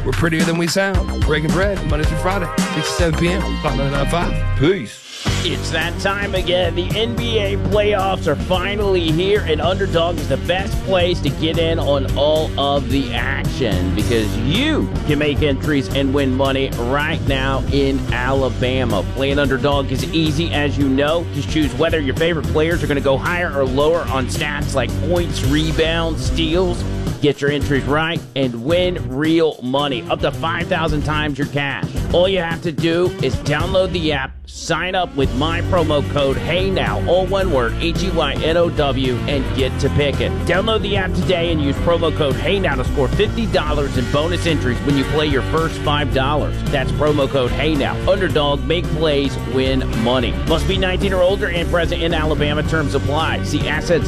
We're prettier than we sound. Breaking bread Monday through Friday, 6 to 7 p.m. 5995. Peace. It's that time again. The NBA playoffs are finally here, and Underdog is the best place to get in on all of the action because you can make entries and win money right now in Alabama. Playing Underdog is easy, as you know. Just choose whether your favorite players are going to go higher or lower on stats like points, rebounds, steals. Get your entries right and win real money, up to 5,000 times your cash. All you have to do is download the app, sign up with my promo code HEYNOW, all one word, HEYNOW, and get to pick it. Download the app today and use promo code HEYNOW to score $50 in bonus entries when you play your first $5. That's promo code HEYNOW. Underdog, make plays, win money. Must be 19 or older and present in Alabama. Terms apply. See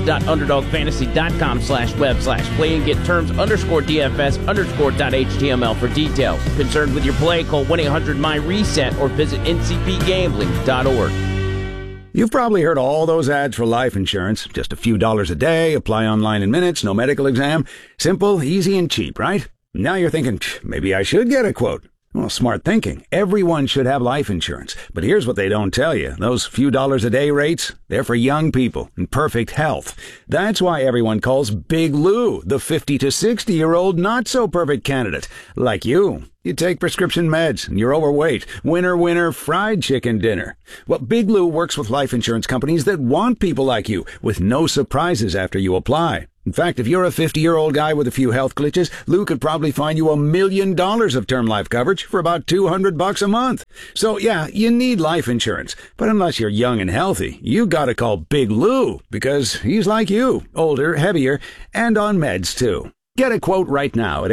assets.underdogfantasy.com/web/play and get terms _DFS_.html for details. Concerned with your play, call 1-800-MY-RESET or visit ncpgambling.org. You've probably heard all those ads for life insurance. Just a few dollars a day, apply online in minutes, no medical exam. Simple, easy, and cheap, right? Now you're thinking, maybe I should get a quote. Well, smart thinking. Everyone should have life insurance. But here's what they don't tell you. Those few dollars a day rates, they're for young people in perfect health. That's why everyone calls Big Lou the 50 to 60-year-old not-so-perfect candidate. Like you. You take prescription meds and you're overweight. Winner, winner, fried chicken dinner. Well, Big Lou works with life insurance companies that want people like you with no surprises after you apply. In fact, if you're a 50-year-old guy with a few health glitches, Lou could probably find you $1 million of term life coverage for about $200 a month. So yeah, you need life insurance. But unless you're young and healthy, you gotta call Big Lou because he's like you, older, heavier, and on meds too. Get a quote right now at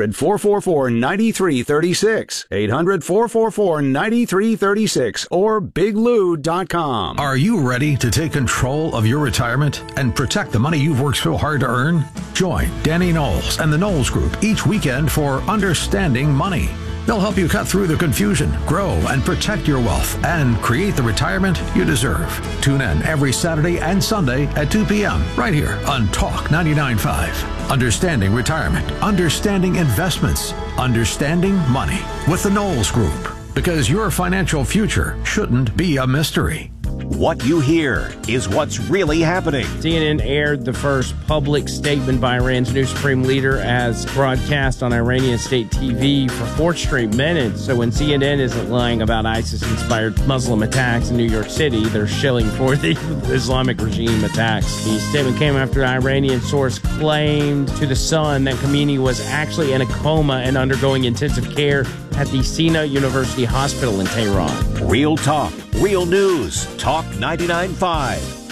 800-444-9336, 800-444-9336, or biglou.com. Are you ready to take control of your retirement and protect the money you've worked so hard to earn? Join Danny Knowles and the Knowles Group each weekend for Understanding Money. They'll help you cut through the confusion, grow and protect your wealth, and create the retirement you deserve. Tune in every Saturday and Sunday at 2 p.m. right here on Talk 99.5. Understanding Retirement, Understanding Investments, Understanding Money with the Knowles Group. Because your financial future shouldn't be a mystery. What you hear is what's really happening. CNN aired the first public statement by Iran's new supreme leader as broadcast on Iranian state TV for 4 straight minutes. So when CNN isn't lying about ISIS-inspired Muslim attacks in New York City, they're shilling for the Islamic regime attacks. The statement came after an Iranian source claimed to The Sun that Khamenei was actually in a coma and undergoing intensive care at the Sina University Hospital in Tehran. Real talk, real news. Talk 99.5.